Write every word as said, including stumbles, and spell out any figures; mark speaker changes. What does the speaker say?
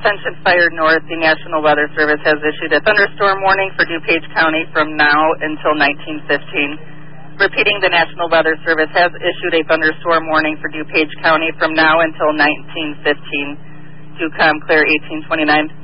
Speaker 1: Attention Fire North, the National Weather Service has issued a thunderstorm warning for DuPage County from now until nineteen fifteen. Repeating, the National Weather Service has issued a thunderstorm warning for DuPage County from now until nineteen fifteen. DuCom Clear eighteen twenty-nine.